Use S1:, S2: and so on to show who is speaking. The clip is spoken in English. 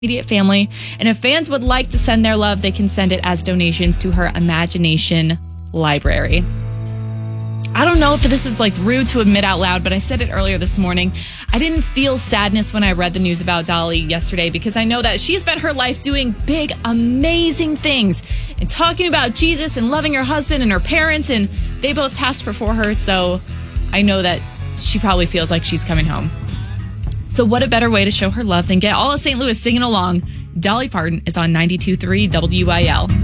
S1: immediate family. And if fans would like to send their love, they can send it as donations to her Imagination Library. I don't know if this is like rude to admit out loud, but I said it earlier this morning. I didn't feel sadness when I read the news about Dolly yesterday because I know that she's spent her life doing big, amazing things and talking about Jesus and loving her husband and her parents, and they both passed before her. So I know that she probably feels like she's coming home. So what a better way to show her love than get all of St. Louis singing along. Dolly Parton is on 92.3 WIL.